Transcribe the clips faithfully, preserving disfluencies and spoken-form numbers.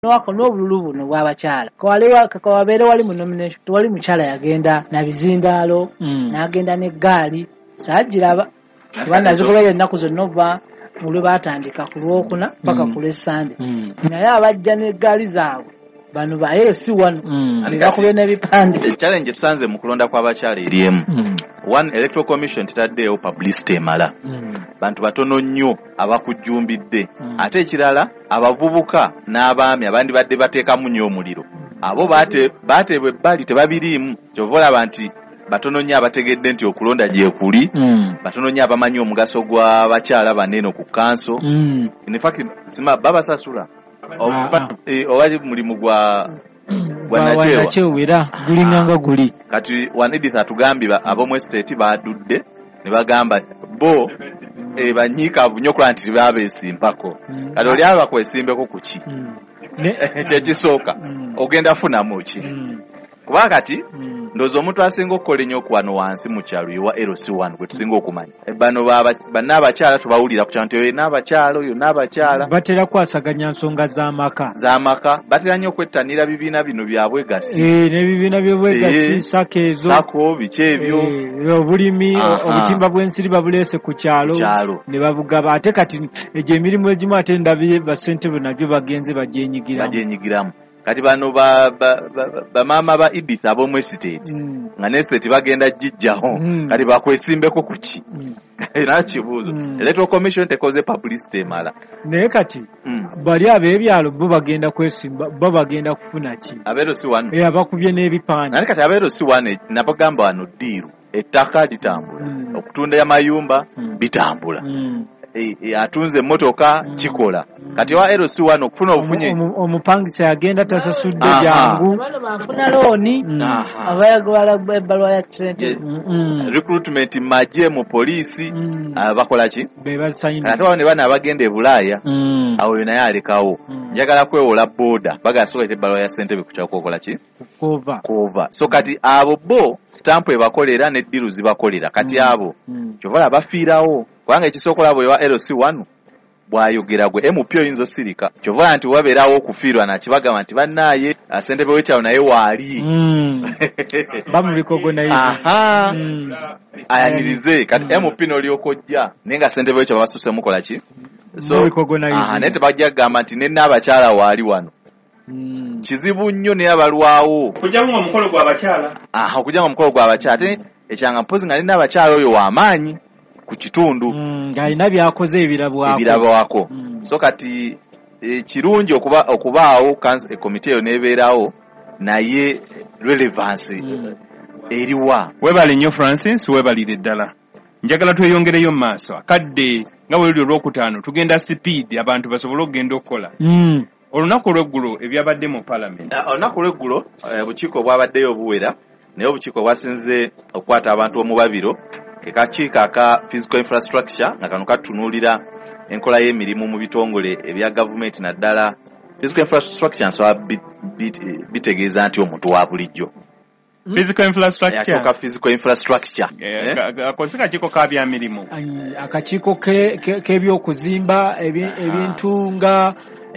wako n'obululu buno bw'abakyala kawalewa kawabeera wali mu nomination tewali mukyala yagenda na bizindaalo mm. n'agenda n'eggaali saagiraba kubanga nazigoberera ennaku zonna ova mu lwe baatandika ku lwokuna paka ku lwessande naye abajja n'eggaali zaabwe bano ba L C one bakubye n'ebipande. Challenge tusanze mu kulonda kw'abakyala eri emu. One Electoral Commission tetaddeewo publicity emala. Bantu batono nnyo abakujjumbidde. Ate ekirala abavubuka n'abaami abandi badde bateekamu nnyo omuliro. Abo baate baatebwa ebbali tebabiriimu. Kyova olaba nti batono nnyo abategedde nti okulonda gye kuli. Batono nnyo abamanyi omugaso gw'abakyala banene ku kanso. In fact sima babasasula. Owaji mulimu gwa wanachewera gulinganga guli kati waneditha tugambiba abomwe state badudde ne bagamba bo e banyika bunyokola nti babe simpako kati oli aba kwesimbeko kuki ne ekisoka ogenda funa muki kuba kati ndozo omuntu asinga okukola ennyo kwano wansi mu kyalo yowa L C one gwe tusinga okumanya bano bana abakyala tubawulira ku kyanto yo n'abakyala oyo n'abakyala batera kwasaganya nsonga z'amaka z'amaka batera nnyo kwettanira bibiina bino byabwe gasi eh ne bibiina byabwe gasi sakezo sako bikyebyo eh obulimi obutimba bw'ensiri babulese ku kyalo ne babugaba ate kati eje emirimu egimu ate ndabiye basente bonabyo bagenze bajenyigiramu bajenyigiramu kati bano ba ba, ba, ba mama ba Edith abomwe estate mm. nga nestate bagenda jijjaho mm. kati bakwesimbeko kuki mm. era kibuzo mm. Electoral Commission tekoze publicity mala naye kati mm. bali abebyalo bo bagenda kwesimba bo bagenda kufuna ki abero si one eh abakubye n'ebipande nali kati abero si one napagamba wano diru ettaka litambula mm. okutunda ya mayumba mm. bitambula mm. E, e, atunze emotoka mm. kikola kati wa L C one okufuna obufunye omupangisa yagenda tasasudde jangu bano bafuna looni abayagwala ebbalwa ya trade recruitment maje mu police mm. bakola ki beba sayini ate wane bana abagenda ebulaya mm. awo naye alekawo mm. njagala kwewola boda baga soka ebbalwa ya sente bikuchako okola ki kova kova so kati abo bo stamp ebakolera ne diru zibakolera kati mm. abo mm. chovala bafiirawo kubanga ekisookola bwe wa L C one bwayogera gwe M P oyinza osirika kyova nti wabeerawo okufiirwa nakibagamba nti bannaaye asente bewe kyawo naye waali mm. bamubikogo naye aha mm. ayanirize kati mm. M P n'olyokojja naye nga sente bewe kyawo basuse mukola ki so aha naye tebajja gamba nti nenna abakyala waali wano mm. kizibu nnyo naye abalwawo okujjamu omukolo gw'abakyala aha okujjamu omukolo gw'abakyala ate ekyanga mpozi nga nenna abakyala oyo w'amaanyi ku kitundu ng'alina mm, byakoze ebirabwako ebirabwako mm. so kati e, kirungi okuba okubaawo e, komite eyo nebeerawo naye relevance mm. eriwa webali nnyo Francis webalire ddala njagala tweyongereyo mu maaso akadde nga bwe luli olwokutaano tugenda speed abantu basobole okugenda okukola mm. olunaku olw'eggulo ebyabadde mu parliament uh, olunaku olw'eggulo obukiiko uh, bwabaddeyo obuwera naye obukiiko bwasinze okukwata abantu omubabiro ekakiiko aka physical infrastructure nga kano katunuulira enkola y'emirimu mu bitongole ebya gavumenti naddala physical infrastructure nsobola bitegeeza nti omuntu wa bulijjo physical infrastructure akakiiko ka physical infrastructure akoze kakiiko ka byamirimu akakiiko k'ebyokuzimba ebintu nga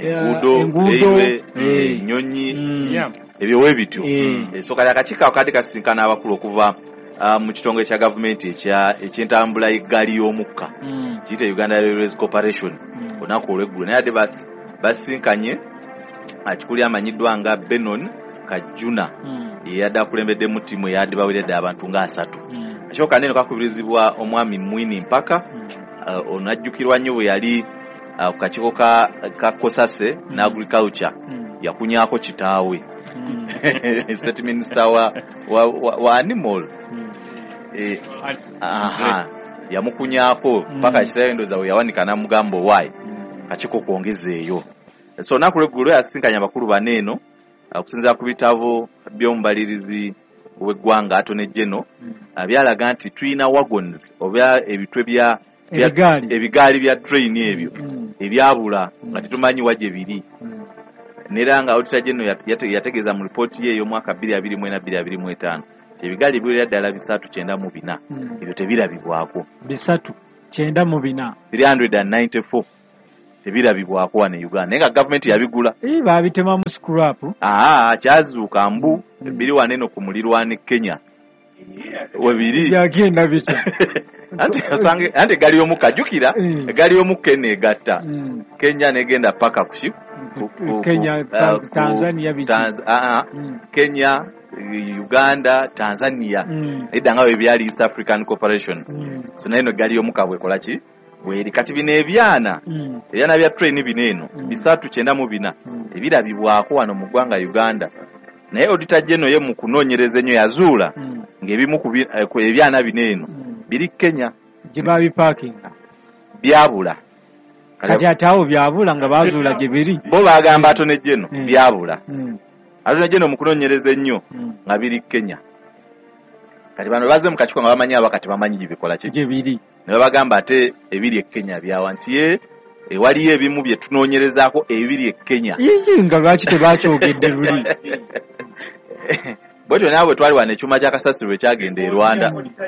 enguudo ennyonyi ebyo weebityo so kati akakiiko ako kadde kasisinkana abakulu okuva Uh, mu kitongole kya gavumenti ekya ekyentambula y'eggaali y'omukka mm. kiyite Uganda Railways Corporation mm. olunaku olw'eggulo naye ate bas, basinkanye akikuli amanyiddwa nga Benon Kajuna mm. eyadde akulembedde mu ttiimu eyadde baweredde abantu nga asatu mm. akiko kanene kakubirizibwa omwami Mwini Mpaka mm. uh, onajjukirwa nnyo bwe yali uh, ku kakiiko ka, ka Kosase mm. n'agriculture mm. yakunyaako kitaawe mm. state minister wa, wa, wa, wa animal Eh, aha yamukunyaako mpaka mm. Kisera endoza we yawanika na mugambo wayi mm. kachiko kuongezeeyo so nakule gulu yasinkanya bakulu baneeno okusinza ku bitabo by'ombalirizi w'eggwanga atone jeno mm. abyalaga nti tulina wagons oba ebitwe bya ebigaali bya train ebyo mm. ebyabula nga mm. tetumanyi waje biri mm. neranga auditor jeno yategeeza mu report ye y'omwaka bbiri abiri mu ena bbiri abiri mu etaano ebigaali bibulira ddala bisatu kyenda mu bina ebyo tebirabibwako bisatu kyenda mu bina three hundred ninety-four tebirabibwako wano e Uganda naye nga gavumenti yabigula babitema mu scrap aa kyazuuka mbu biri wano eno ku mulirwana Kenya webiri byagenda bitya anti osange anti gali omukka jukira gali omukka ene egatta Kenya negenda paka kushi Kenya Tanzania bichi aa Kenya Uganda Tanzania edda nga byali East African Cooperation so nayo gali omukka bwekola ki bweri kati bino ebyana ebyana bya train bineno bisatu kyenda mu bina ebirabibwako wano mu ggwanga Uganda naye Auditor General ye mu kunoonyereza ennyo yazuula ng'ebimu ku ebyana bineno biri Kenya gye babi parking byabula kati atawo byabula nga bazuula gye biri bo bagamba Attorney General byabula Attorney General mu kunoonyereza ennyo nga biri Kenya kati bano baze mu kakiiko nga bamanyi abakati bamanyi gye bikola gye biri ne bagamba ate ebiri e Kenya byawa nti ye ewaliyo ebimu bye tunoonyerezaako ebiri e Kenya yiyi nga lwaki tebakyogedde luli bwetyo naawe twali wano ekyuma kya kasasiro bwe kyagenda e Rwanda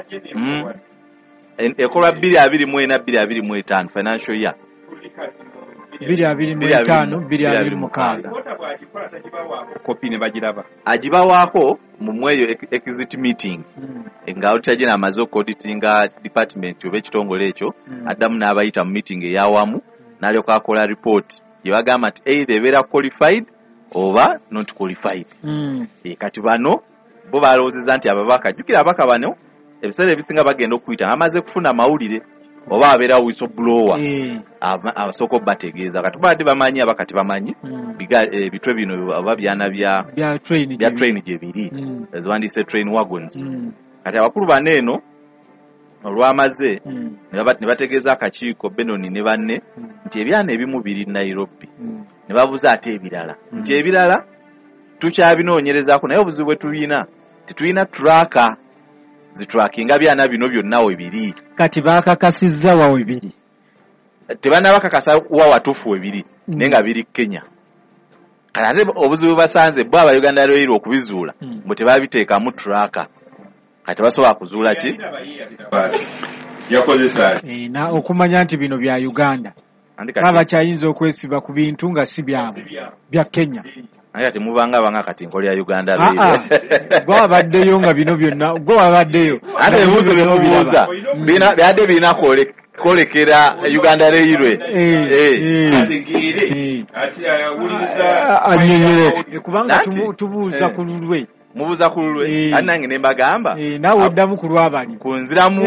ekolwa bbiri abiri mu ena bbiri abiri mu etaano financial year bbiri abiri mu etaano bbiri abiri mu mukaaga kopi ne bagiraba agibawaako mu mweyo exit meeting nga Auditor General amaze okuauditinga department oba ekitongole ekyo addamu n'abayita mu meeting eyawamu n'alyoka akola report gye bagamba nti either ebeera qualified oba not qualified kati bano bo balowoozeza nti ababaka jjukira ababaka bano ebiseera ebisinga bagenda okuyita amaze kufuna mawulire oba abeera whistleblower abasooka obbategeeza kati badde bamanyi abakati bamanyi ebitwe bino oba byana bya train gye biri eziwandiise train wagons kati abakulu bano eno olwamaze ne bategeeza akakiiko Benoni ne banne nti ebyana ebimu biri Nairobi ne babuza ate ebirala nti ebirala tukyabinoonyerezaako naye obuzibu bwe tulina tetulina tracker zitrackinga byana bino byonna we biri kati bakakasizza wa we biri tebanabakakasa wa watuufu we biri naye nga biri Kenya kati ate obuzibu basanze bo aba Uganda Rail okubizuula mbu tebabiteekamu tracker kati basobola kuzuula ki yakozesa na okumanya nti bino bya Uganda aba kyayinza okwesiba ku bintu nga si byabwe bya Kenya aya temubanga banga kati nkoli ya Uganda Rail gwa abaddeyo nga bino byonna gwa abaddeyo ate ebibuzo byemubuuza bina byadde birina kole kolekera Uganda Rail eh ategere ati ayawuliza anyere kubanga tubuuza ku lulwe mubuuza ku lulwe ati nange ne mbagamba nawe oddamu ku lwabali kunziramu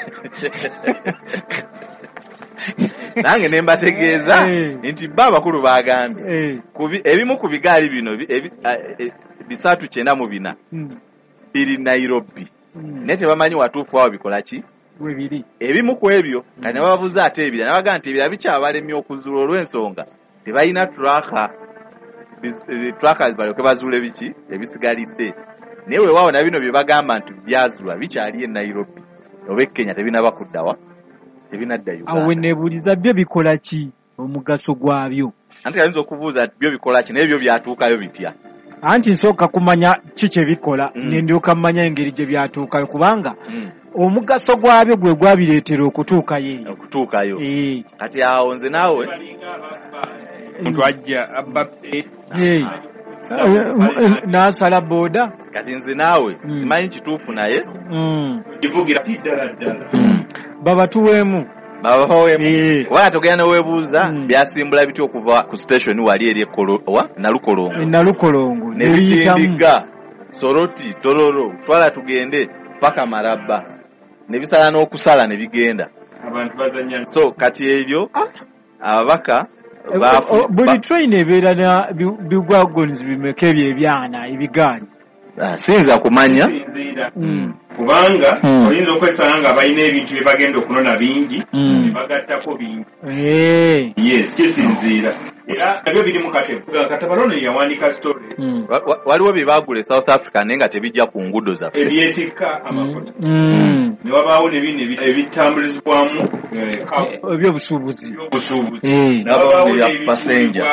nange ne mbategeeza nti baba bakulu bagambye ebimu ku bigaali bino bisatu kyenda mu bina biri Nairobi naye tebamanyi watuufu awo bikola ki webiri ebimu ku ebyo kati nebabuuza ate ebira nabaga nti ebira bikyabalemye okuzuula olw'ensonga tebalina tracker trackers balyoke bazuule biki ebisigalidde naye weewaawo na bino bye bagamba nti byazuula bikyali e Nairobi oba e Kenya tebinaba kuddawa tebinadda Uganda awo nebuuliza byo bikola ki omugaso gwabyo anti ayinza okubuuza byo bikola ki naye byo byatuukayo bitya anti nsooka kumanya ki kye bikola mm. nendyoka mmanya engeri gye byatuukayo kubanga mm. omugaso gwabyo gwe gwabireetera okutuukayo okutuukayo e. kati awo nze naawe muntu ajja abba n'asala booda kati nze naawe mm. simanyi kituufu naye kivugira mm. ddala ddala mm. babatuweemu babawemu wala togenda webuuza mm. byasimbula bityo okuva ku station wali eri ekolowa nalukolongo nalukolongo nebiyitamu soroti tololo twala tugende paka marabba nebisala n'okusala nebigenda abantu bazanya so kati ebyo ababaka buli train ebeera na bigwagons bimeka ebyo ebyana ebigaali sinza kumanya kubanga oyinza okwesanga nga balina ebintu bye bagenda okunona bingi ne bagattako bingi yes kisinziira era nabyo biri mu katebo katabalono yawandiika story waliwo bye baagula e South Africa naye nga tebijja ku ngudo zaffe ebyetikka amafuta ne wabaawo ne bino ebitambulizibwamu ebyobusuubuzi nabaawo bya passenger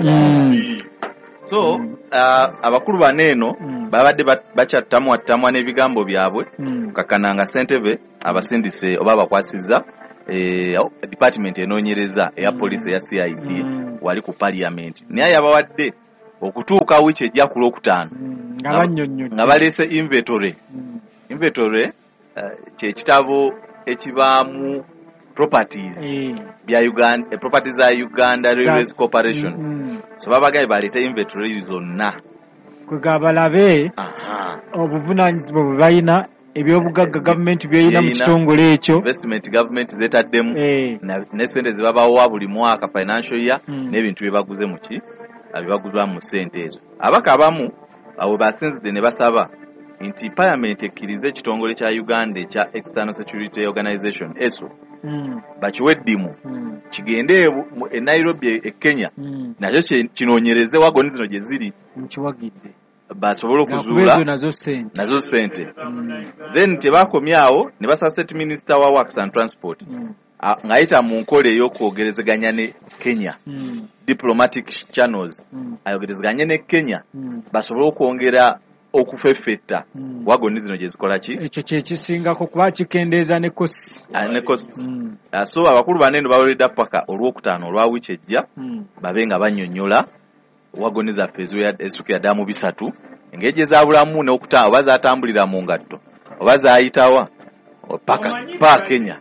so abakulu baneeno babadde bakyattamu attamwa n'ebigambo byabwe kakananga ssentebe abasindise oba abakwasizza eh department enoonyereza eya police eya C I D wali ku parliament naye yabawadde okutuuka wiki ejja ku Lwokutaano nga baleese inventory inventory kye kitabo ekibaamu properties bya Uganda properties za Uganda Railways Corporation so babagaye baleeta inventory zonna kwegabalabe obuvunanyizibwa bwe balina ebyobugagga gavumenti byeyina mu kitongole ekyo investment government zetaddemu ne sente zibabawa buli mwaka financial year n'ebintu bye baguze mu ki abibaguzwa mu sente ezo abaka abamu abo basinzide ne basaba nti parliament ekkirize ekitongole kya Uganda ekya External Security Organization E S O bakiweddimu kigende e Nairobi e Kenya nakyo kinoonyereze wagoni zino gye ziri nkiwagidde basobola okuzuula nazo sente nazo sente then tebakomyawo ne basa state minister wa works and transport ngayita mu nkole ey'okwogerezeganya ne Kenya diplomatic channels ayogerezeganya ne Kenya basobola okwongera okufeffetta wagoni zino gye zikola ki ekyo kye kisingako kuba kikendeeza ne costs ne costs so abakulu banene baweredda paka olwokutaano olwa wiki ejja babe nga bannyonnyola wagoni zaffe ezisukira ddala mu bisatu engeri za bulamu n'okutaano oba zaatambulira mu ngatto oba zaayitawa paka pa Kenya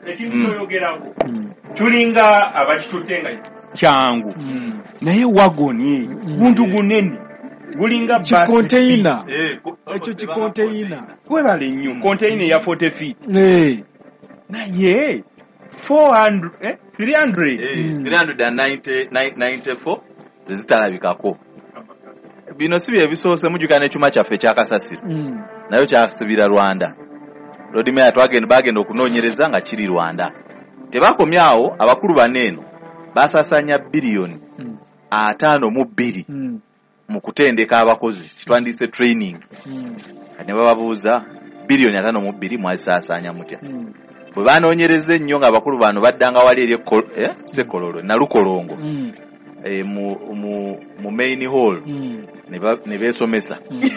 tulinga abakitudde nga kyangu naye wagoni muntu gunene gulinga basi container ekyo ki container webale nnyo container ya forty feet eh naye four hundred eh three hundred three ninety-four zitalabikako bino si bye bisoose mujukana ekyuma kyaffe kyakasasiro nayo kyasibira Rwanda Lord Mayor twagenda bagenda okunoonyereza nga kiri Rwanda tebakomyawo abakulu baneeno basasanya biliyoni ataano mu bbiri mu kutendeka abakozi kitwandise training ne bababuuza biliyoni ataano mu bbiri mwasasanya mutya bwe banoonyereza ennyo nga abakulu bano baddanga wali eri eh Sekololo na Lukolongo eh mu mu mu main hall ne beesomesa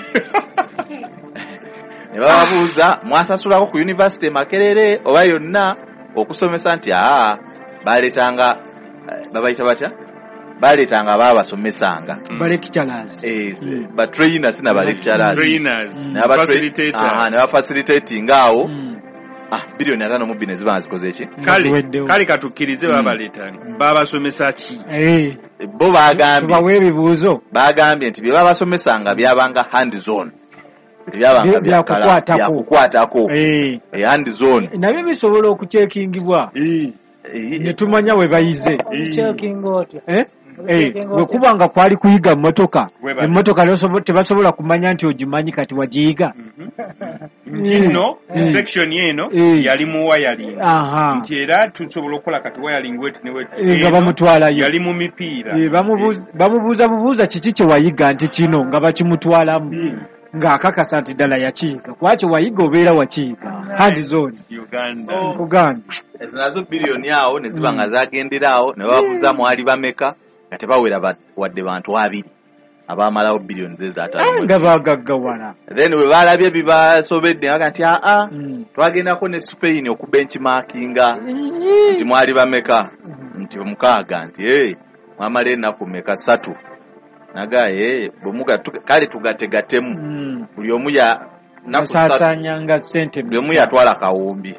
ne bababuuza mwasasulako ku university Makerere oba yonna okusomesa nti aa baletanga babayita batya baletanga babasomesanga ba lecturers eh ba trainers na ba lecturers trainers na ba facilitator aha na ba facilitating ngao ah biliyoni atano mu bbiri ziba zikoze eki kali kali katukirize babaletanga babasomesa ki eh bo bagambye bawe ebibuuzo bagambye nti bye babasomesanga byabanga hand zone byabanga byakukwatako byakukwatako eh hand zone nabyo bisobola okuchekingibwa eh ne tumanya we bayize checking otyo eh eh we kubanga kwali kuyiga motoka emotoka tebasobola kumanya nti ogimanyi kati wajiyiga nno section yeno yali mu wiring nti era tusobola okukola kati wiring wet ne wet nga bamutwalayo yali mu mipiira bamubuuza bubuuza kiki kye wayiga nti kino nga bakimutwalamu nga akakasa nti ddala yakiyiga kwakyo wayiga obeera wakiyiga hand zone Uganda Uganda ezo nazo biliyoni awo ne ziba nga zagenderawo ne babuuza mwali bameka nga tebawera wadde bantu abiri abamalawo biliyoni ze zaataano nga bagaggawana then we balabye bibasobedde nga nti aa twagendako ne Spain okubenchmarkinga nti mwali bameka nti mukaaga nti eh mwamala ennaku meka ssatu nagaye bumuga kale tugategatemu buli omu ya nasasanyanga sente buli omu yatwala kawumbi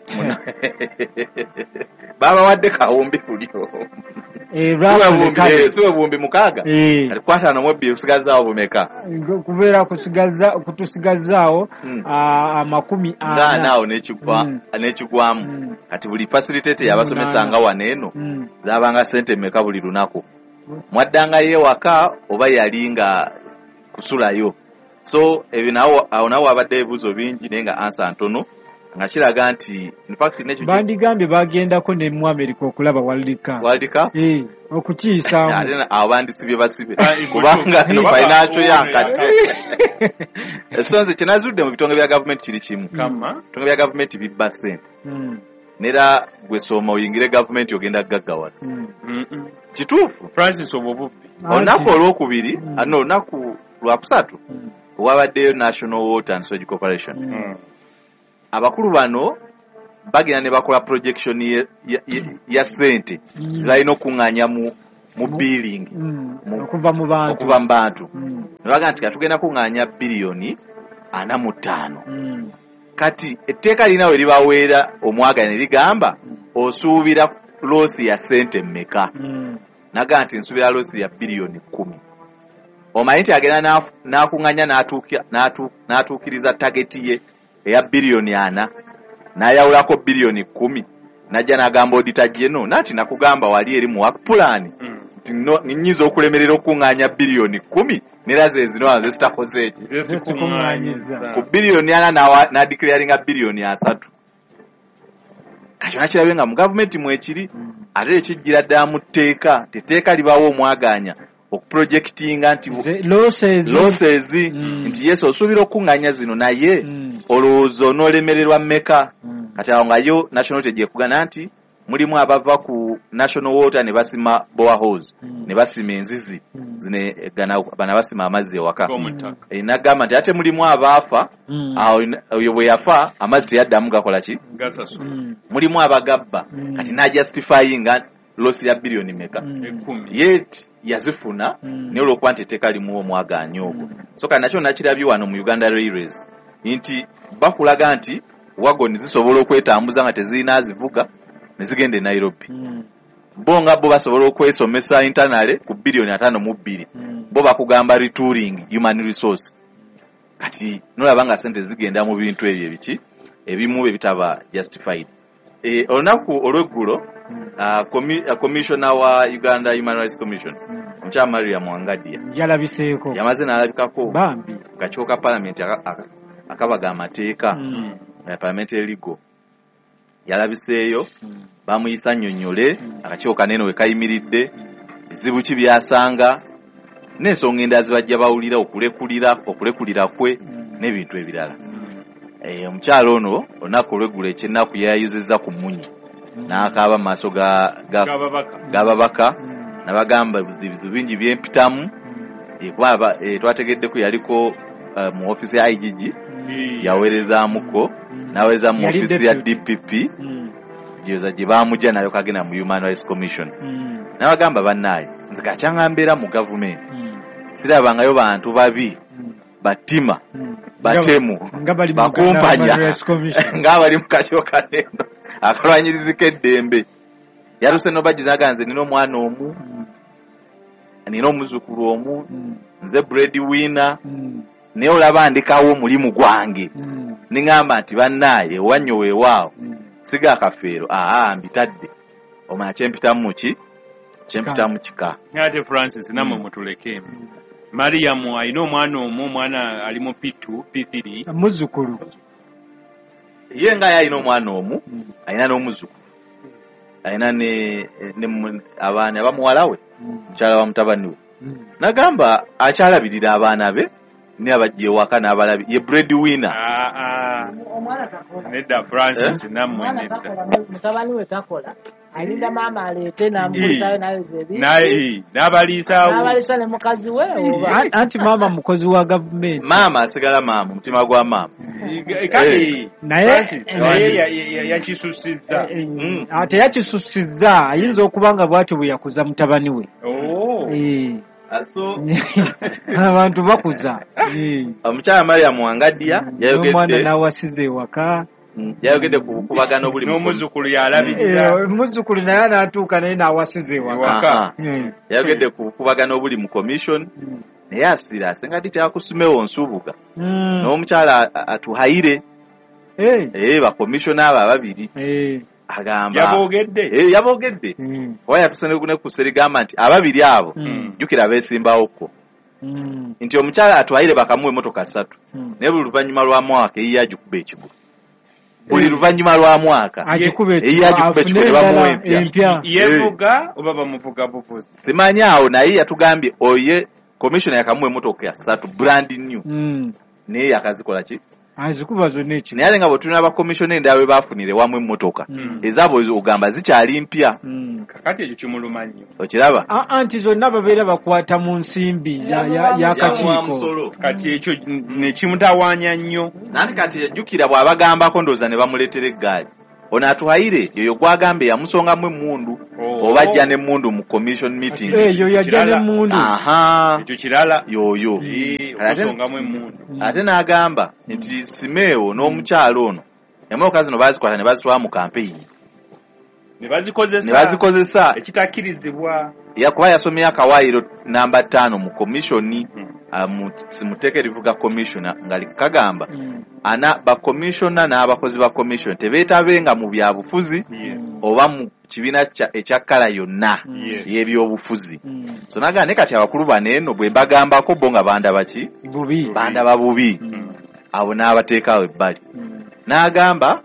baba wadde kawumbi buli omu siwe bumbi mukaaga alikwatana mu bbiri kusigazaawo bumeka kubeera kusigaza kutusigazaawo amakumi ana naawo n'ekigwamu kati buli facilitator yabasomesanga waneeno zaabanga sente meka buli lunaku mwaddanga yewaka oba yalinga kusulayo so ebyo nawo awo nawo abadde ebibuuzo bingi naye nga ansa ntono nga kiraga nti in fact nekyo bandigambye bagendako ne mu America okulaba World Cup World Cup eh okukiisaamu ate abo bandisibye basibe kubanga no financial yankati esonze kinazudde mu bitongo bya government kiri kimu kama bitongo bya government bibba sente nera gwe soma oyingire government ogenda gaggawala kituufu Francis Obobubbi olunaku olwokubiri ano olunaku lwakusatu wabaddeyo National Water and Sewage Corporation abakulu bano bagenda ne bakola projection ya, ya, ya, ya sente mm. zibalina okuŋŋaanya mu mu billing mm. okuva mu bantu okuva mu bantu mm. ne bagamba nti katugenda kuŋŋaanya biliyoni ana mu ttaano mm. kati etteeka lina we libaweera omwaganya ne ligamba mm. osuubira loosi ya sente mmeka mm. naga nti nsuubira loosi ya biliyoni kkumi omanyi nti agenda n'akuŋŋaanya n'atuukiriza tageti ye eya biliyoni ana n'ayawulako biliyoni kkumi najja n'agamba odita jeno nati nakugamba wali eri mu work plan nti mm. nnyinza okulemerera okuŋŋaanya biliyoni kkumi nera ze zino aze zitakoze eki ku biliyoni ana n'adiclaringa biliyoni asatu kakyo nakirabe nga mu gavumenti mwekiri mm. ate ekijjira ddala mu tteeka tetteeka libawo omwaganya okuprojectinga nti losses losses mm. nti yesu osuubira okuŋŋaanya zino naye mm. olowooza onoolemererwa mmeka mm. kati awo nga yo national tege kugana nti mulimu abava ku national water ne basima boreholes mm. ne basima enzizi mm. zine gana bana basima amazzi ewaka mm. e, nagamba nti ate mulimu abaafa mm. awo oyo bwe yafa amazzi teyaddamu gakola ki gasasu mm. mulimu abagabba mm. kati na justifyinga losi ya biliyoni meka mm. yet yazifuna mm. ne olwokuba nti etteeka limu omwaganya ogwo mm. so kati nakyo nakirabye wano mu Uganda Railways nti bakulaga nti wagoni zisobola okwetambuza nga tezirina zivuga ne zigenda e Nairobi mm. bo nga bo basobola okwesomesa internally ku biliyoni ataano mu bbiri mm. bo bakugamba retooling human resource kati nolaba nga sente zigenda mu bintu ebyo ebiki ebimu ebitaba justified e, olunaku olweggulo mm. uh, komi, uh, commissioner wa Uganda Human Rights Commission Mcha mm. Maria Mwangadia yalabiseeko yamaze n'alabikako bambi kakiiko ka parliament akabaga amateeka mm. uh, parliament eligo yalabiseeyo mm. bamuyisa nnyonnyole mm. akakiiko kanene we kayimiridde bizibu mm. ki byasanga n'ensonga endala zibajja bawulira okulekulira okulekulira kwe mm. n'ebintu ebirala eh omukyalo ono olunaku olweggulo ekyennaku yayuzizza ku munyi mm. n'akaaba mu maaso ga gababaka mm. nabagamba bizibu bingi byempitamu mm. kuba e, twategeddeko yaliko uh, mu ofisi ya I G G mm. yaweerezaamuko mm. n'aweereza mu ofisi ya D P P mm. gyoza gye baamujja nayo kagenda mu Human Rights Commission mm. nabagamba bannaaye nze kakyanga mbeera mu gavumenti mm. sirabangayo bantu babi mm. batima mm. batemu bakumpanya ng'abali mu kakyo kaneno akalwanyiriziko eddembe yaluse nobagizaganze nina omwana omu mm. nina omuzukulu omu mm. nze bread winner mm. naye olaba ndikawo omulimu gwange mm. niŋŋamba nti bannaaye wanyo weewaawo mm. siga akafeero aa mbitadde omanya kyempitamu ki kyempitamu kika ate Francis namwe mutuleke Mariam alina omwana omu omwana ali mu P two P three muzukulu ye nga yalina omwana omu mm. alina n'omuzukulu alina ne, ne abaana abamuwala we mukyala mm. wa mutabani we mm. nagamba akyalabirira abaana be ne abajja ewaka n'abalabi ye bread winner ah, ah. nedda Francis eh? Nammwe nedda mutabani we takola alinda mama alete n'amulisayo nayo zebi naye n'abaliisaawo n'abalisa ne mukazi we anti mama mukozi wa gavumenti mama asigala mama mutima gwa mama kati naye naye yakisusizza ate yakisusizza ayinza okuba nga bw'atyo bwe yakuza mutabani we aso abantu bakuza omukyala Mariam Wangadia yayogedde omwana n'awasize ewaka yayogedde ku bukubagano buli n'omuzukulu yalabirira omuzukulu naye anaatuuka naye n'awasize ewaka yayogedde ku bukubagano buli mu commission naye asira asenga ti kyakusumewo nsubuga n'omukyala atuhayire eh bakomishona abo ababiri agamba yabogedde eh yabogedde mm. waya tusane kune kuserigamba nti ababiri abo mm. jukira besimbawo ko mm. nti omukyala atwayire bakamuwe motoka ssatu mm. ne buli luvanyuma lwa mwaka eyi yajukube ekigo buli mm. luvanyuma lwa mwaka eyi yajukube ekigo ne bamuwe empya yevuga oba bamuvuga buvuzi simanyaawo naye yatugambye oye commissioner yakamuwe motoka ya ssatu brand new mm. ne yakazikola ki azikuba zonna ekyo naye nga bwetulina bakomishona endala bwe baafunire wamu emmotoka mm. ezaabo ogamba zikyali mpya mm. kakati ekyo kimuluma nnyo okiraba anti zonna babeera bakwata mu nsimbi y'akakiiko kati ekyo ne kimutawaanya nnyo nanti kati yajjukira bw'abagambako ndowooza ne bamuleetera eggaali ono atuhaire yoyo gwagambe yamusongamu emmundu oba ajja n'emmundu mu commission meeting eyo yajja n'emmundu aha ekyo kirala yoyo okusongamu emmundu ate n'agamba nti Simeewo n'omukyalo ono emmotoka zino bazikwata ne bazitwala mu campaign ne bazikozesa ne bazikozesa ekitakkirizibwa yakuba yasomye akawaayiro namba ttaano mu commission mu teekerivu ga commissioner nga kagamba ana ba commissioner n'abakozi ba commission tebeetabenga mu byabufuzi oba mu kibiina ekya kkala yonna y'ebyobufuzi so naga ne kati abakulu bano eno bwe mbagambako bo nga bandaba ki bubi bandaba bubi abo n'abateekawo ebbali n'agamba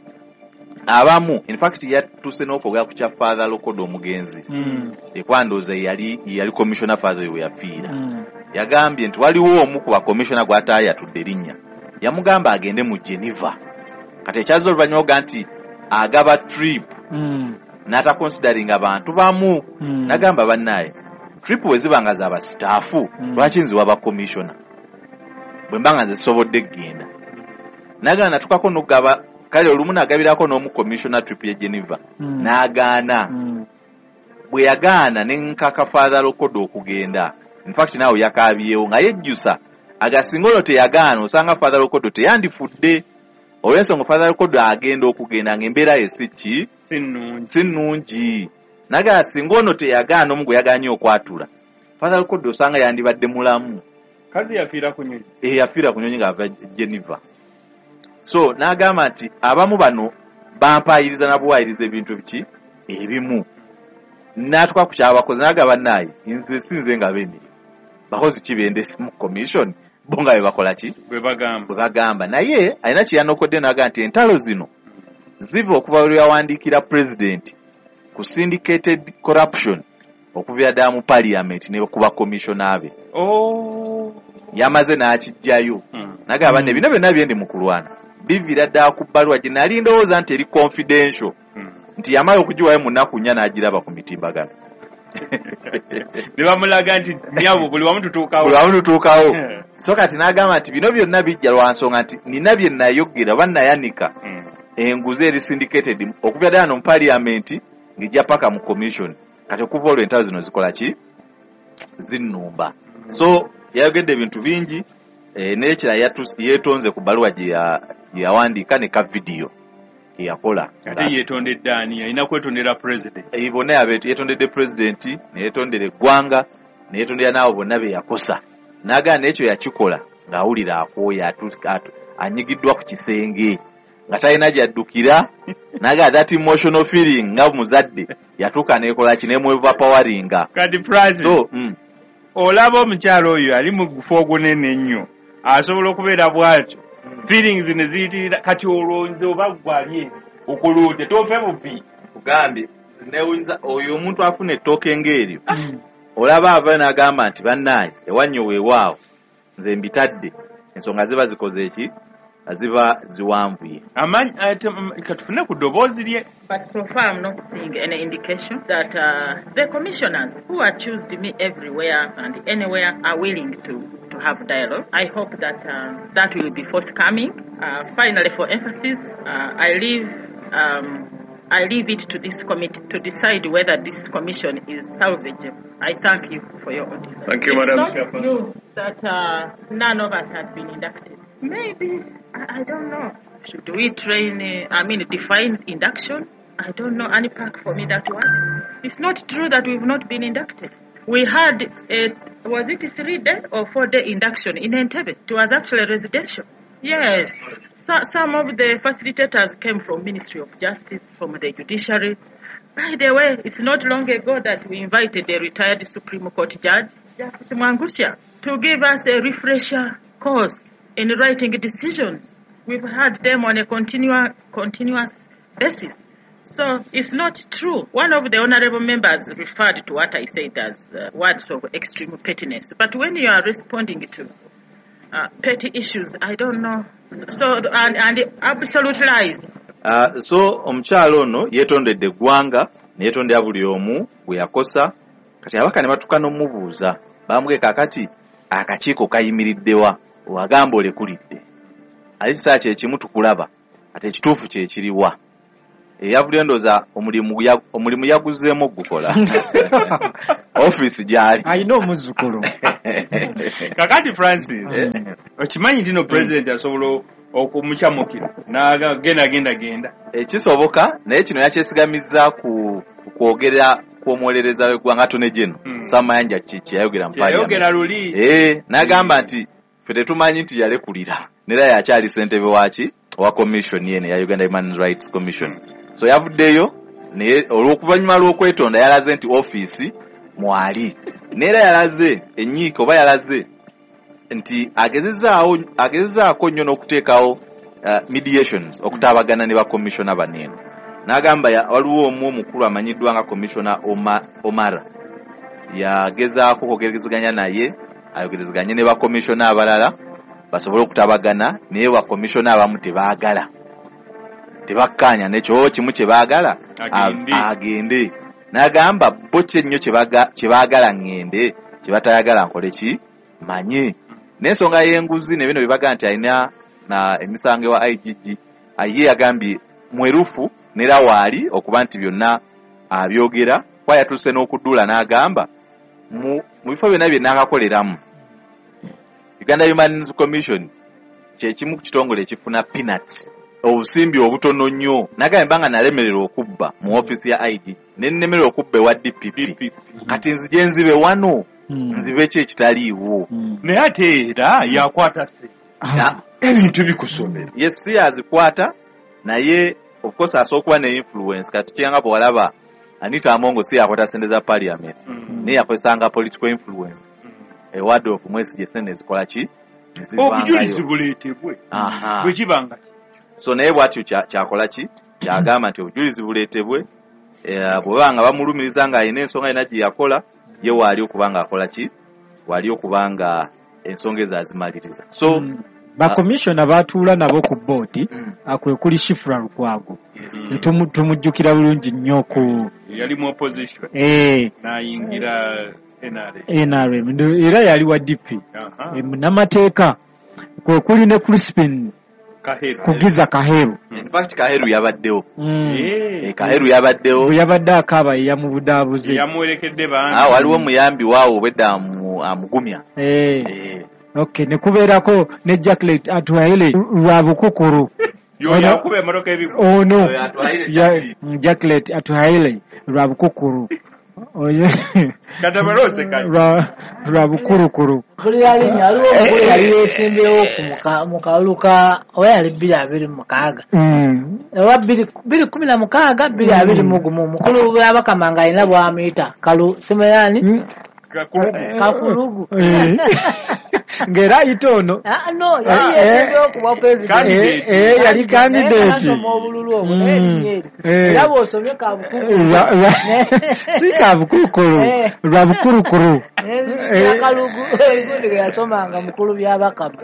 abamu in fact yatuse n'okwogera ku kya Father Lokodo omugenzi ekwandoza yali yali commissioner Father we yafiira yagambye nti waliwo omu ku ba commissioner gw'ataayi atudde erinnya yamugamba agende mu Geneva kati ekyazo oluvannyuma oga nti agaba trip n'ata considering abantu bamu nagamba bannaye trip we ziba nga z'aba staffu lwaki nziwa ba commissioner bwe mba nga nze zisobodde kgenda nagamba natukako n'okugaba kale olumu nagabirako n'omu commissioner trip ye Geneva n'agaana bwe yagaana ne nkaka Father Lokodo okugenda in fact nawe yakabyewo nga yejjusa agasinga olwo teyagaana osanga Father Lokodo teyandifudde olw'ensonga Father Lokodo agenda okugenda ng'embeera ye si ki si nnungi naga singa ono teyagaana omu gwe yaganye okwatula Father Lokodo osanga yandibadde mulamu kazi yafiira ku nyonyi eh yafiira ku nyonyi ng'ava Geneva so n'agamba nti abamu bano bampayiriza nabuwayiriza ebintu biki ebimu n'atuka ku kyabakozi n'agamba naye nze sinze nga bene bakozi kibendesi mu commission bonga bwe bakola ki bwe bagamba bwe bagamba naye alina kiyanokodde n'agamba nti entalo zino ziva okuva lwe yawandiikira president ku syndicated corruption okuva ddala mu parliament ne kuba commissioner be oh yamaze n'akijjayo hmm. nagamba ne bino byonna byendi mu kulwana bivira ddala ku bbaluwa gye nali ndowooza nti eri confidential hmm. nti yamala okugiwayo mu nnaku nnya n'agiraba ku mitimbagano ne bamulaga nti nyabo buli wamu tutuukawo buli wamu tutuukawo so kati n'agamba nti bino byonna bijja lwa nsonga nti nina bye nayogera bannayanika hmm. enguzi eri syndicated okuva ddala no mu parliament ng'ijja paka mu commission kati okuva olwo entalo zino zikola ki zinnumba so yayogedde ebintu bingi eh, n'ekira yeetonze ku bbaluwa gye yawandiika ne ka vidiyo yakola ate yeetondedde ani alina kwetondera president eh, bonna yeetondedde president neyeetondera eggwanga neyeetondera n'abo bonna be yakosa n'agaa n'ekyo yakikola ng'awulira akooya anyigiddwa ku kisenge nga talina gy'addukira n'agaa that emotional feeling nga muzadde yatuuka n'ekola ki n'emwevapowaringa kati prize so mm. olaba omukyalo oyo ali mu gufo ogunene ennyo asobola okubeera bw'atyo feelings ne ziyitirira kati olwonze oba gwali okuluute tofe bufi kugambye newunza oyo omuntu afuna ettooke ng'eryo olaba ava n'agamba nti bannaye ewannyo weewaawo nze mbitadde ensonga ziba zikoze eki ziba ziwanvuye amanyi katufune ku ddoboozi lye. But so far I'm not seeing any indication that uh, the commissioners who accused me everywhere and anywhere are willing to, to have dialogue. I hope that uh, that will be forthcoming. Uh, finally, for emphasis, uh, I leave um, I leave it to this committee to decide whether this commission is salvageable. I thank you for your audience. Thank you, it's Madam Chairperson. It's not true that uh, none of us has been inducted. Maybe, I, I don't know. Should we train, uh, I mean, define induction? I don't know any pack for me that works. It's not true that we've not been inducted. We had, a, was it a three-day or four-day induction in Entebbe? It was actually residential. Yes. So, some of the facilitators came from Ministry of Justice, from the judiciary. By the way, it's not long ago that we invited a retired Supreme Court judge, Justice Mwangusya, to give us a refresher course in writing decisions. We've had them on a continua, continuous basis. So it's not true. One of the honorable members referred to what I said as uh, words of extreme pettiness. But when you are responding to uh, petty issues, I don't know. So, and, and absolute lies. Uh, so omukyalo ono yeetondedde eggwanga neyeetondera buli omu bwe yakosa kati abaka ne batuuka n'omubuuza bamugee kaakati akakiiko kayimiriddewa wagamba olekulidde ali kisaa kyekimu tukulaba ate ekituufu kyekiriwa eyavudde ndooza omulimu omulimu yaguzeemu gukola office gyali ayina omuzzukulu. Kakati Francis okimanyi nti no president asobola okumukyamukira n'agenda genda genda ekisoboka naye kino yakyesigamiza ku kwogera kw'omuwolereza w'eggwanga Attorney General Sam Mayanja kiki yayogera mu Parliament yayogera luli eh n'agamba nti ffe tetumanyi nti yalekulira nera yakyali ssentebe waki wa commission yene ya Uganda Human Rights Commission. So yavuddeyo naye olw'okuvanyuma lw'okwetonda yalaze nti office mwali nera yalaze enyiiko oba yalaze nti agezezaawo agezezaako nnyo n'okuteekawo uh, mediations okutabagana ne ba commissioner banene. N'agamba waliwo omu omukulu amanyiddwa nga commissioner Oma, Omara yagezaako kwogerezeganya naye ayogerezeganye ne ba commissioner abalala basobole okutabagana naye ba commissioner abamu tebaagala tebakkaanya nekyo kimu kye baagala agende. N'agamba bo kye nnyo kye baagala ngende kye batayagala nkole ki manye. N'ensonga y'enguzi ne bino bye baga nti alina na emisango wa I G G aye yagambye mwerufu nera waali okuba nti byonna abyogera kwa yatuuse n'okuddula n'agamba mu bifo byonna bye naakakoleramu Uganda Human Rights Commission kye kimu ku kitongole ekifuna peanuts obusimbi obutono nnyo. N'agamba nga nalemererwa okubba mu office ya I G ne nnemererwa okubba ewa D P P kati nzije nzibe wano nzibe ki ekitaliiwo naye ate era yakwata se ebintu bikusomera yes yazikwata naye of course asookuba ne influence kati kyanga bwalaba Anita Amongo si yakwata sente za parliament naye yakozesanga political influence a word of Mwesigye sente ezikola ki obujulizi buleetebwe bwe kibanga so naye bwatyo kyakola ki kyagamba nti obujulizi buleetebwe bwebanga bamulumiriza nga alina ensonga alina gye yakola ye waali okuba nga akola ki waali okuba nga ensonga ezo azimaliriza. So mm. bakomishona batuula nabo ku booti akwe kuli Shifra Lukwago tumujjukira bulungi nnyo ku yali mu opposition eh n'ayingira N R M N R M era yali wa D P n'amateeka kwe kuli ne Crispin Kaheru kugiza Kaheru in fact Kaheru yabaddewo mm. eh Kaheru yabaddewo yabadde akaba yamubudaabuze yamuwerekedde bana ah waliwo muyambi waawo obedda amugumya eh eh okay ne kubeerako ne Jacqueline Atuhaile Rwabukukuru yo yakube maroka ebiku oh no ya Jacqueline Atuhaile Rwabukukuru oye kadabarose kai Rwabukurukuru buli yali nyalo buli yali yesembewo ku mukaluka oya yali bbiri abiri mu mukaaga mm ewa bbiri bbiri kumi na mukaaga bbiri abiri mu gumu mukulu bw'abakamanga alina bw'amuyita kalu simayani kakulugu ngera itono ah no yali yesembewo ku bwa president eh yali candidate mu bululu omunene era bosomye kabukuku si kabukukuru Rwabukurukuru kalugu egundi yasomanga mukulu by'abakama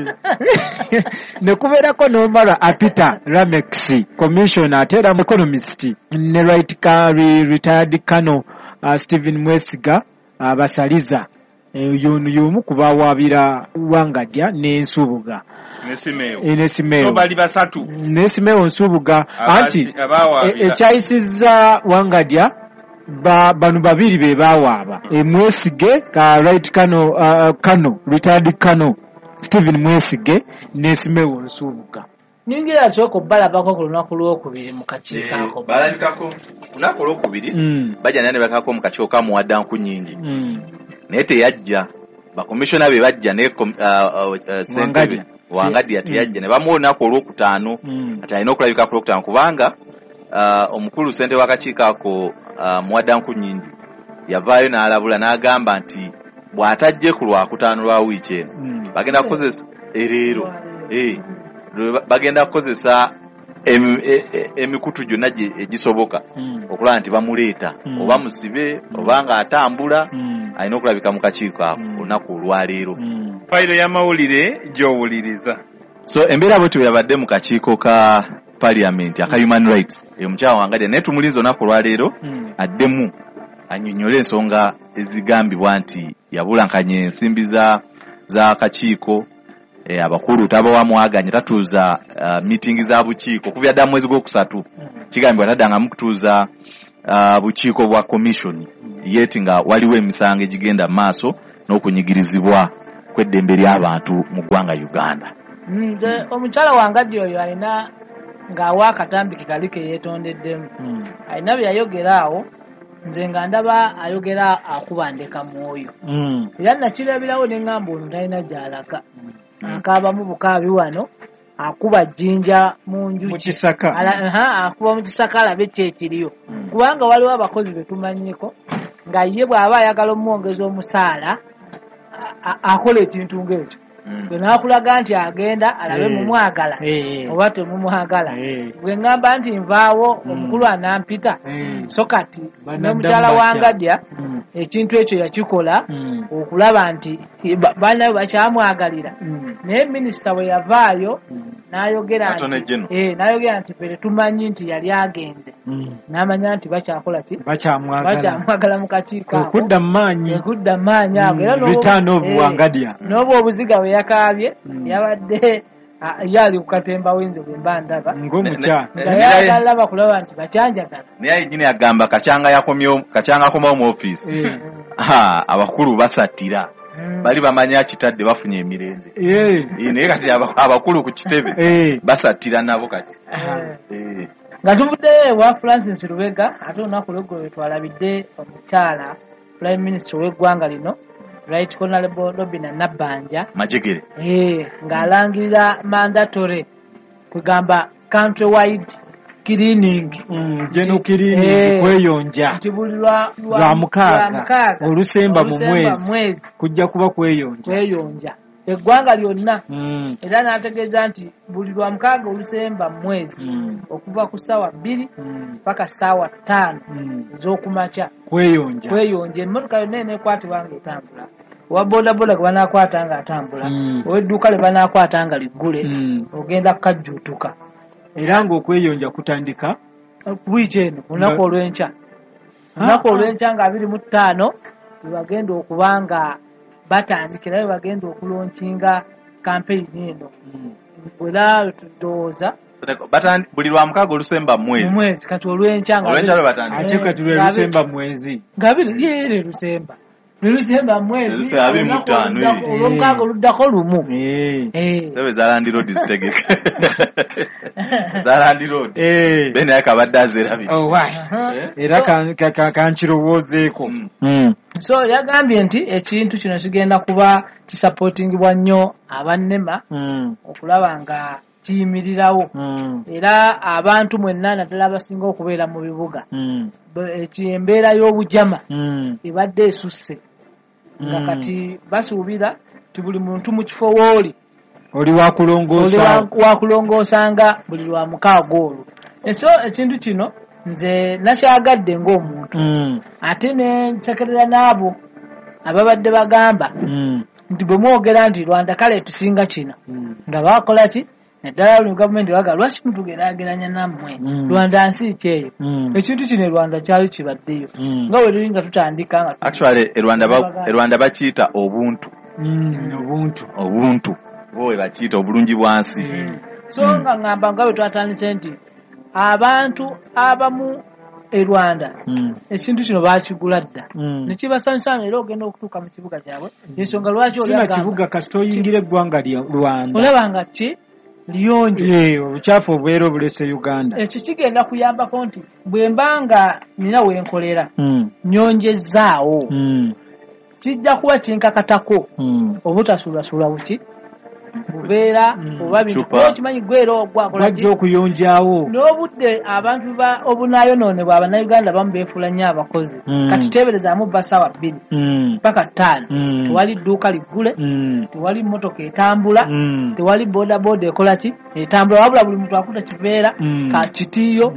ne kubeerako n'omala apita Ramex commissioner atera mu economist ne right carry retired Kano uh, Stephen Mwesiga abasaliza yono yomu kubawaabira Wangadya n'Ensubuga Nesimeyo Nesimeyo so bali basatu Nesimeyo Nsubuga anti ekyayisizza Wangadya ba banu babiri be bawaaba Mwesige ka right Kano uh, Kano retired Kano Stephen Mwesige Nesimeyo Nsubuga ningira choko bala bako ku lunaku lw'okubiri mu kakiiko ako balandikako lunaku lw'okubiri bajja nane bakako mu kakiiko ka muwaddanku nnyingi naye teyajja bakomishona be bajja ne sentebe Wangadya teyajja ne bamuwa olunaku olwokutaano ati alina okulabika ku lwokutaano kubanga omukulu ssente w'akakiiko ako muwaddanku nnyingi yavaayo n'alabula n'agamba nti bw'atajje ku lwakutaano lwa wiiki eno bagenda kukozesa ereero bagenda kukozesa emikutu gyonna egisoboka okulaba nti bamuleeta oba musibe oba nga atambula alina okulabika mu kakiiko ako olunaku olwaleero fayiro y'amawulire gy'owuliriza. So embeera bwetyo yabadde mu kakiiko ka parliament aka human rights omukyala Wangadya naye tumulinza olunaku olwaleero addemu annyonnyole ensonga ezigambibwa nti yabulankanya ensimbi za akakiiko eh abakulu tabawa mwaganya tatuuza uh, meeting za bukiiko kuvya dda mwezi gw'okusatu kigambibwa taddanga mukutuuza uh, bukiiko bwa commission yeti nga waliwo emisango egigenda maaso n'okunyigirizibwa kw'eddembe ly'abantu mu ggwanga Uganda. nze omukyala wange oyo alina ng'awa akatambi kekali ke yeetondeddemu alina bye yayogera awo nze nga ndaba ayogera akubandeka mwoyo era nakirabirawo ne ŋŋamba ono talina gy'alaga akaabamu bukaabi wano akuba jjinja mu njuki akuba mu kisaka alabe kyekiriyo kubanga waliwo abakozi be tumanyiko nga ye bw'aba ayagala omwongeza omusaala akola ekintu ng'ekyo bwe naakulaga nti agenda alabe mumwagala oba temumwagala bwe ŋŋamba nti nvaawo omukulu anampita so kati n'omukyala wangadya ekintu ekyo yakikola okulaba nti banabe bakyamwagalira naye minisita bwe yavaayo n'ayogera n'ayogera nti fere tumanyi nti yali agenze n'amanya nti bakyakola ki bakyamwagala mu kakiiko ako ekudda mu maanyi ekudda mu maanyi ago era n'oba obuziga bwe yakaabye yabadde yali ku katemba w'enze bwe mba ndaba ng'ayagala kulaba nti bakyanjagala naye nyini agamba kacyanga akomawo mu ofiisi abakulu basattira bali bamanya kitadde bafunye emirembe naye kati abakulu ku kitebe basattira nabo kati nga tuvuddeyo ewa Francis Lubega ate olunaku lweggulo lwe twalabidde omukyala prime minister w'eggwanga lino Right Honorable Robin Nabbanja Majegere ng'alangirira mandatory kugamba country wide cleaning geno cleaning kweyonja nti buli lwa mukaaga olusemba mu mwezi kujja kuba kweyonja kweyonja eggwanga lyonna era n'ategeeza nti buli lwa mukaaga olusemba mu mwezi okuva ku ssaawa bbiri mpaka ssaawa ttaano ez'okumakya kweyonja kweyonja emmotoka yonna eneekwatibwa ng'etambula owa bodaboda gwe banaakwata ng'atambula ow'edduuka lye banaakwata nga liggule ogenda kukajjuutuka era ng'okweyonja kutandika wiiki eno olunaku olw'enkya olunaku olw'enkya nga abiri mu ttaano we bagenda okuba nga batandikira we bagenda okulonkinga kampeyini eno era tudowooza buli lwa mukaaga olusemba mwezi mwezi kati olw'enkya ate kati lwe lusemba mwezi nga biri yeere lusemba Lusemba mwezi abiri mu ttaano olw'omukaaga oluddako lumu sebe zalandi road zitegeke zalandi road bene akabadde azerabira era kankirowoozeeko so yagambye nti ekintu kino kigenda kuba kisapootingibwa nnyo abannema okulaba nga kiyimirirawo era abantu mwenna naddala abasinga okubeera mu bibuga embeera y'obujama ebadde esusse nga kati basuubira ti buli muntu mu kifo wooli oli wakulongoosanga buli lwa mukaaga olwo eso ekintu kino nze nakyagadde ng'omuntu ate ne nsekerera n'abo ababadde bagamba nti bwe mwogera nti Rwanda kale tusinga kino nga bakola ki naddala luli gavumenti waga lwaki mutugeraageranya nammwe Rwanda nsi kyeyo ekintu kino Rwanda kyali kibaddeyo nga bwe luli nga tutandika nga actually Rwanda bakiyita obuntu obuntu obuntu bo bakiyita obulungi bwansi so nga ngamba nga bwe twatandise nti abantu abamu e Rwanda ekintu kino bakigula dda nekibasanyusa era ogenda okutuuka mu kibuga kyabwe ensonga lwaki oli kibuga kasita oyingira eggwanga lya Rwanda olaba nga ki liyonjo obukyafu obubeera obulese Uganda ekyo kigenda kuyambako nti bwe mba nga nina wenkolera nnyonjezzaawo kijja kuba kinkakatako obutasuulasula buki bubeera oba binokimanyi gwera ogwajja okuyonjaawo n'obudde abantu obunaayonoonebwa abannayuganda bamu beefuula nnyo abakozi kati teeberezaamu bba ssaawa bbiri ppaka ttaano tewali dduuka liggule tewali mmotoka etambula tewali boodabooda ekola ki etambula wabula buli muntu akuta kiveera ka kitiiyo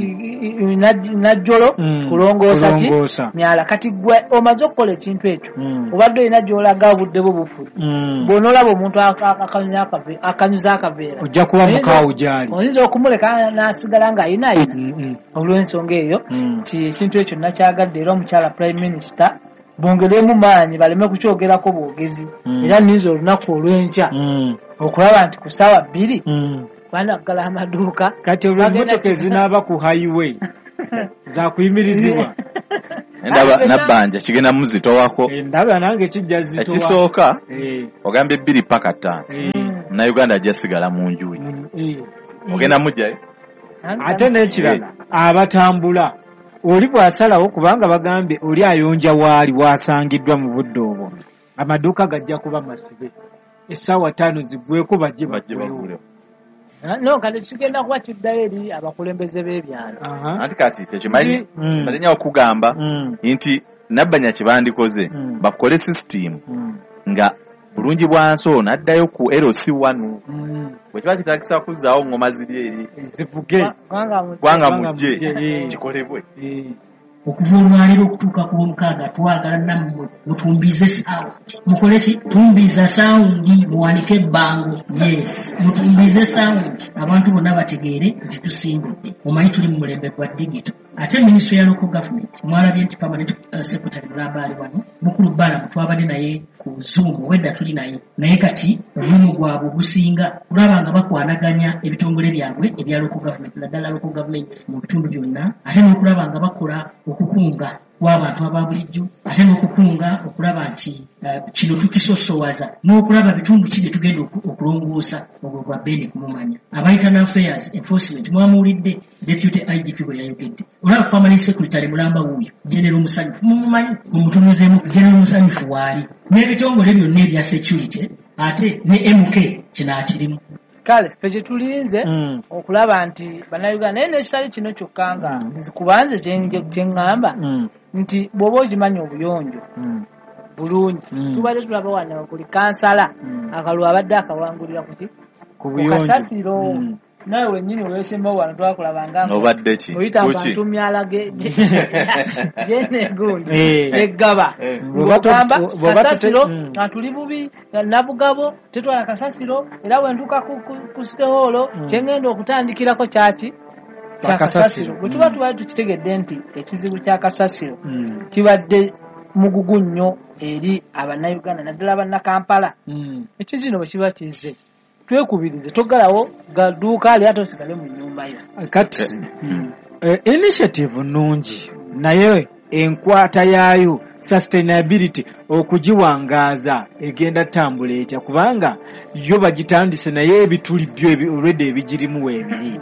najjolo kulongoosa ki myala kati gwe omaze okukola ekintu ekyo obadde olina gy'olaga obudde bwo bufudde bw'onoolaba omuntu akanyuza akaveera ojja kuba mukaawu gyali oyinza okumuleka n'asigala ng'ayina ayina olw'ensonga eyo ti ekintu ekyo nakyagadde era omukyala prime minister bongeremu maanyi baleme kukyogerako bwogezi era nniza olunaku olw'enkya okulaba nti ku ssaawa bbiri banaggala amaduuka kati olw'emmotoka ezinaaba ku highway zakuyimirizibwa ndaba nabbanja kigenda muzitowako ndaba nange kijja zitowa ekisooka ogambye bbiri paka ttaano na Uganda jasigala mu njuyi ogenda mujjayo ate n'ekirala abatambula oli bw'asalawo kubanga bagambye oli ayonja waali wasangiddwa mu budde obwo amaduuka gajja kuba masibe essaawa ttaano ziggweko bajje baggulewo no kati kigenda kuba kiddayo eri abakulembeze b'ebyalo anti kati tekimanyi balenya okugamba nti Nabbanja kibandikoze bakole system nga bulungi bwansi ono addayo ku L C one bwe kiba kitagisa kuzaawo ngoma ziri eri zivuge gwanga mujje kikolebwe okuva olwaliro okutuuka ku lwomukaaga twagala nammwe mutumbize sawundi mukole ki tumbiza sawundi muwanike ebbango yes mutumbize sawundi abantu bonna bategeere nti tusimbudde omanyi tuli mu mulembe gwa digito ate minisitule ya local government mwalabye nti permanent uh, secretary Bulamba wano mukulu Balamu twabadde naye ku Zoom wedda tuli naye naye kati omulimu gwabwe ogusinga kulaba nga bakwanaganya ebitongole byabwe ebya local government naddala local government mu bitundu byonna ate n'okulaba nga bakola okukunga w'abantu ababulijjo ate n'okukunga okulaba nti uh, kino tukisosowaza n'okulaba bitundu ki bye tugenda okulongoosa ogwo gwa bene kumumanya aba internal affairs enforcement mwamuwulidde deputy I G P bwe yayogedde olaba permanent secretary Mulamba wuuyo general musanyufu mumumanyi mumutunuzeemu general musanyufu waali n'ebitongole byonna ebya security ate ne M K kinaakirimu kale ffe kye tulinze mm. okulaba nti bannayuganda naye n'ekitali kino kyokka nga mm. kubanze kye ŋŋamba mm. nti bw'oba ogimanya obuyonjo mm. bulungi mm. tubadde tulaba wano buli kansala mm. akalulu abadde akawangulira kuki ku kasasiro mm. nawe wennyini weesembawo wano twakulabanga obadde ki oyita abantu myala genegundi eggaba ng'ogamba kasasiro nga tuli bubi nabugabo tetwala kasasiro era bwentuuka ku sitehoolo kyengenda okutandikirako kyaki kyakasasiro bwe tuba tubadde tukitegedde nti ekizibu kya kasasiro kibadde mugugu nnyo eri abannayuganda naddala bannakampala ekizino bwe kiba kizze twekubirize togalawo gaduuka ali ate osigale mu nnyumba yo kati hmm. uh, initiative nnungi naye enkwata yaayo sustainability okugiwangaaza egenda tambula etya kubanga yo bagitandise naye ebituli byo already ebigirimu weebiri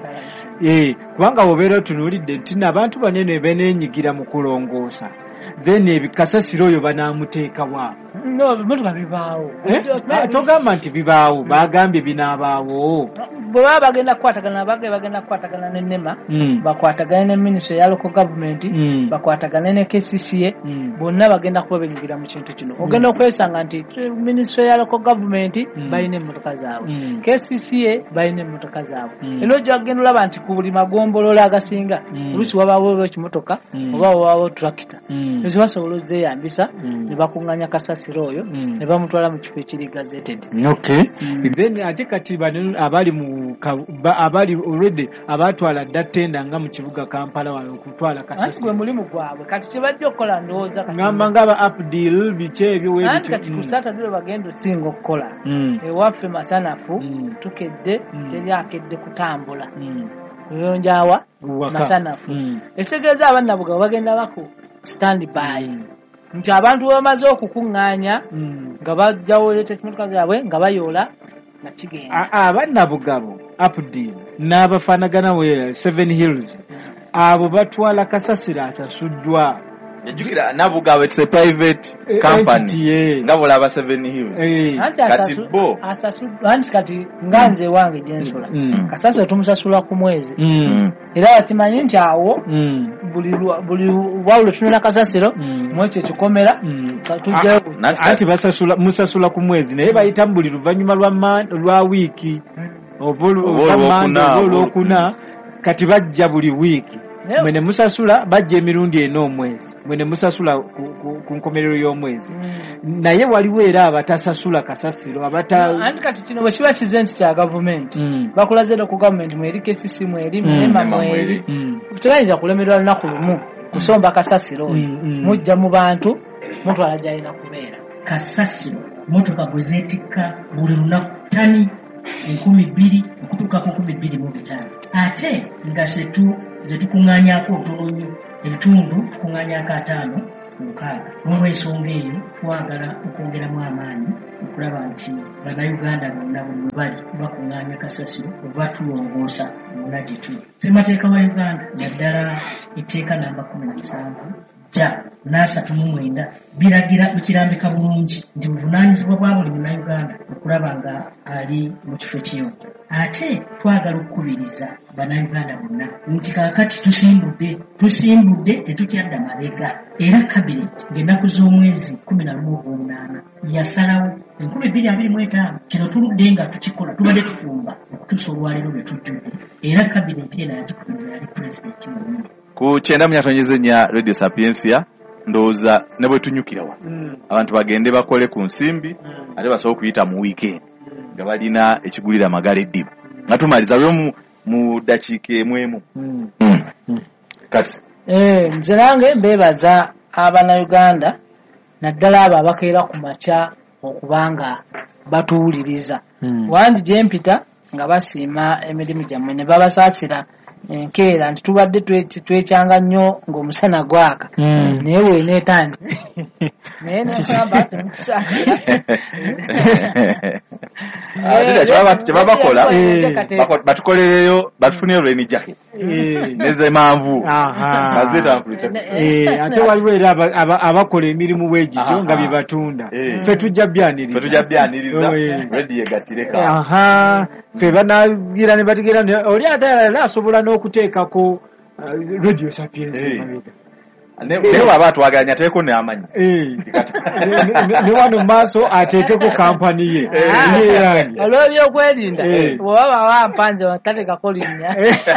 eh kubanga obeera otunuulidde nti n'abantu banene beneenyigira mu kulongoosa then ebikasasiro oyo banaamuteekawa no bimotoka bibaawo eh? togamba nti bibaawo bagambye binaabaawo bwe baba bagenda kukwatagana bage bagenda kukwatagana ne NEMA mm. bakwatagana ne ministry ya local government mm. bakwatagana ne K C C A mm. bonna bagenda kuba benyigira mu kintu kino mm. ogenda okwesanga nti ministry ya local government mm. bayina emmotoka zaabwe mm. K C C A bayina emmotoka zaabwe mm. eno gyagenda olaba nti ku buli magombolola agasinga mm. olusi wabaawo ekimotoka mm. oba wabaawo tractor mm. ezo basobola ozeeyambisa mm. ne bakuŋŋanya kasasiro oyo mm. ne bamutwala mu kifo ekiri gazetted okay mm. then ate kati bano abali mu abali already abatwala datenda nga mu kibuga Kampala wano okutwala kasasiro gwe mulimu gwabwe kati kibajja okukola ndowooza kati ngamba ngaba updeal biche ebyo webi kati kati kusata dole bagenda osinga okukola mm. ewaffe masanafu mm. tukedde mm. teryakedde kutambula mm. kuyonjawa masanafu mm. esegeeza abannabuga bagenda bako stand by mm. nti abantu bamaze okukuŋŋaanya mm. nga bajjawo leta ekimotoka zaabwe nga bayoola nakigenda abannabugabo updeal n'abafaanagana we Seven Hills abo batwala kasasiro asasuddwa ejjukira nabugabo it's a private company nga bulaba Seven Hills kati bo asasuddwa anti kati nganze wange gyensola kasasiro tumusasula ku mwezi era batimanyi nti awo buli buli wawulo tunena kasasiro mwekyo kikomera tujjayo anti basasula musasula ku mwezi naye bayita buli luvannyuma lwa lwa wiiki olwokuna kati bajja buli wiiki mwene musasula bajja emirundi ena omwezi mwene musasula ku nkomerero y'omwezi naye waliwo era abatasasula kasasiro abata anti kati kino bwe kiba kizenti kya gavumenti bakulaze no ku gavumenti mweri K C C mweri NEMA mweri tebayinza kulemererwa lunaku lumu kusomba kasasiro mujja mu bantu mutwala gy'alina kubeera kasasiro motoka gwe zeetikka buli lunaku tani enkumi bbiri okutuuka ku nkumi bbiri mu bitaano ate nga setu ze tukuŋŋaanyaako otono nnyo ebitundu tukuŋŋaanyaako ataano ku nkaaga n'olw'ensonga eyo twagala okwongeramu amaanyi okulaba nti bannayuganda bonna bwe bali bakuŋŋaanya kasasiro oba tulongoosa bonna gye tuli ssemateeka wa uganda naddala etteeka namba kumi na musanvu ja n'asatu mu mwenda biragira bikirambika bulungi nti buvunaanyizibwa bwa buli munnayuganda okulaba nga ali mu kifo ekiyonjo ate twagala okukubiriza bannayuganda bonna nti kaakati tusimbudde tusimbudde tetukyadda mabega era kabineti ng'ennaku z'omwezi kumi na lumu ogw'omunaana yasalawo enkumi bbiri abiri mu etaano kino tuludde nga tukikola tubadde tufumba okutuusa olwaleero lwe tujjudde era kabineti eno yagikubiriza yali pulezidenti mulimu ku kyenda mu nyatonyeze nya Radio Sapiensia ndowooza ne bwe tunyukira wa mm. abantu bagende bakole ku nsimbi mm. ate basobola okuyita mu weekend nga balina ekigulira amagala eddibu nga tumaliza lwe mu, mu dakiika emu emu mm. mm. mm. kati eh, nze nange mbeebaza abannayuganda naddala abo abakeera ku makya okubanga batuwuliriza mm. wandi gye mpita nga basiima emirimu gyammwe ne babasaasira enkeera nti tubadde twekyanga nnyo ng'omusana gwaka naye weeneetandi naye nasaba temukusaasira kyebabakola batukolereyo batufunire olw'eni jacket neze manvu ate waliwo era abakola emirimu bwegityo nga bye batunda ffe tujja byaniriza ffe banagira ne bategeera oli ate asobola n'okuteekako Radio Sapiensia naye waba atwaganya teeko n'amanyi ne wano mu maaso ateekeko kampani ye olw'ebyokwerinda bw'oba baba mpanze tateekako linnya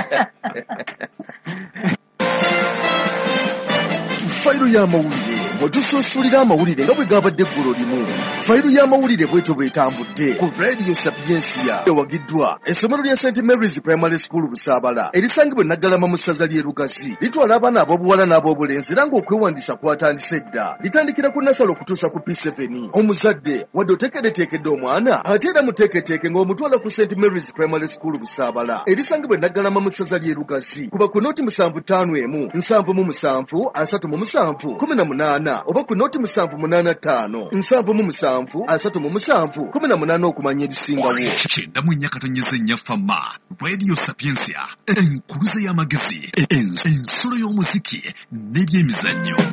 fayiro y'amawulire bwetususulira amawulire nga bwe gabadde eggulo limu fayiro y'amawulire bwetyo bwetambudde ku Radio Sapiensia ewagiddwa essomero lya Saint Mary's Primary School Busaabala erisangibwa Naggalama mu ssaza ly'e Lugasi litwala abaana ab'obuwala n'ab'obulenzi era ng'okwewandiisa kwatandise dda litandikira ku nasalo okutuusa ku P seven omuzadde wadde oteekereteekedde omwana ate era muteeketeeke ng'omutwala ku Saint Mary's Primary School Busaabala erisangibwa Naggalama mu ssaza ly'e Lugasi kuba ku nooti musanvu ttaano emu nsanvu mu musanvu asatu mu musanvu kumi na munaana oba ku nooti musanvu munaana ttaano nsanvu mu musanvu asatu mu musanvu kumi na munaana okumanya ebisingawo kyenda mu nnyakatonyeze nnya fama Radio Sapiensia enkuluze y'amagezi ensulo y'omuziki n'ebyemizannyo.